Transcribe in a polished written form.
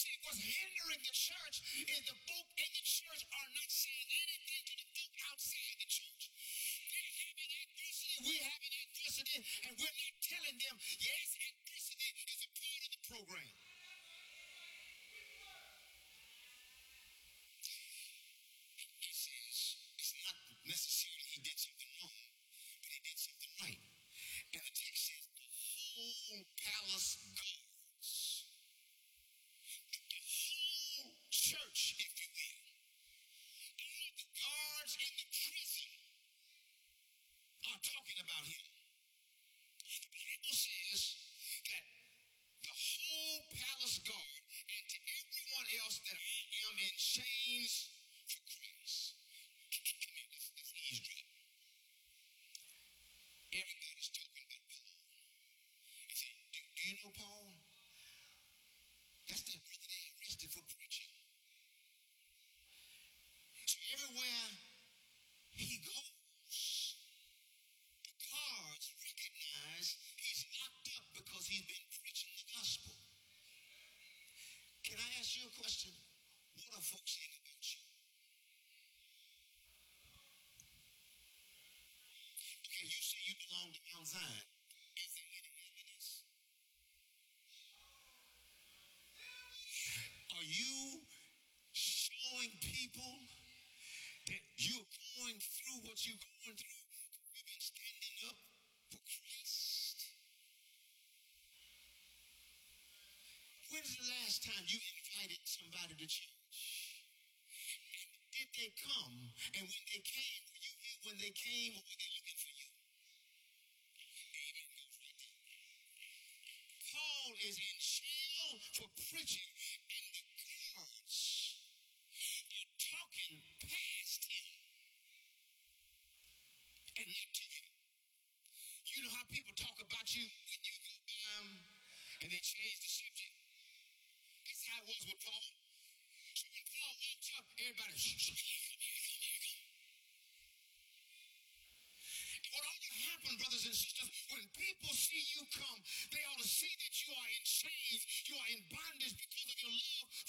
See, what's hindering the church is the folk in the church are not saying anything to the folk outside the church. They're having adversity, we're having adversity, and we're not telling them, yes, adversity is a part of the program. It says it's not necessarily he did something wrong, but he did something right. And the text says the whole palace guards, the whole church, if you will, all the guards in the prison are talking about him. The Bible says that the whole palace guard and to everyone else that I am in chains for Christ. Let's eavesdrop. Everybody's talking about Paul. They say, do you know Paul? That's that brother they arrested for preaching. So everywhere he goes, the guards recognize he's locked up because he's been preaching the gospel. Can I ask you a question? What are folks saying about you? Okay, you say you belong to Mount Zion. Is there any evidence? Are you showing people that you're going through what you're going through? You've been standing up for Christ. When's the last time you invited somebody to church? Did they come? And when they came, were you here when they came, or were they looking for you? Paul is in jail for preaching, and the guards are talking past him and not to him. You know how people talk about you when you go by them and they change the subject? That's how it was with Paul. So when Paul walked up, everybody, what ought to happen, brothers and sisters, when people see you come, they ought to see that you are in chains, you are in bondage because of your love